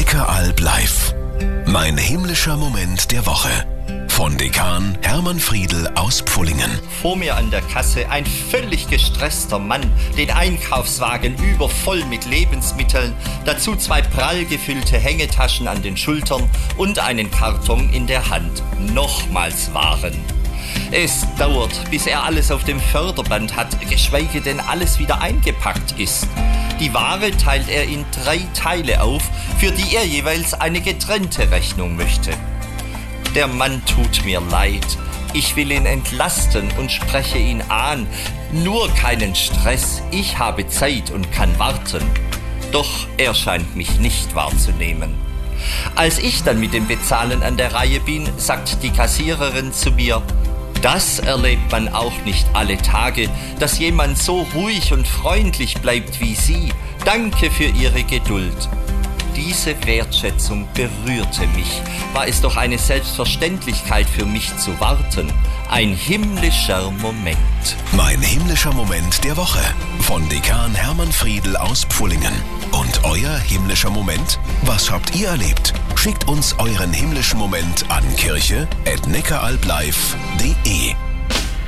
Neckaralb live. Mein himmlischer Moment der Woche. Von Dekan Hermann Friedl aus Pfullingen. Vor mir an der Kasse ein völlig gestresster Mann, den Einkaufswagen übervoll mit Lebensmitteln, dazu 2 prall gefüllte Hängetaschen an den Schultern und einen Karton in der Hand. Nochmals Waren. Es dauert, bis er alles auf dem Förderband hat, geschweige denn alles wieder eingepackt ist. Die Ware teilt er in 3 Teile auf, für die er jeweils eine getrennte Rechnung möchte. Der Mann tut mir leid. Ich will ihn entlasten und spreche ihn an. Nur keinen Stress, ich habe Zeit und kann warten. Doch er scheint mich nicht wahrzunehmen. Als ich dann mit dem Bezahlen an der Reihe bin, sagt die Kassiererin zu mir: Das erlebt man auch nicht alle Tage, dass jemand so ruhig und freundlich bleibt wie Sie. Danke für Ihre Geduld. Diese Wertschätzung berührte mich. War es doch eine Selbstverständlichkeit für mich zu warten. Ein himmlischer Moment. Mein himmlischer Moment der Woche. Von Dekan Hermann Friedl aus Pfullingen. Und euer himmlischer Moment? Was habt ihr erlebt? Schickt uns euren himmlischen Moment an kirche@neckaralblive.de.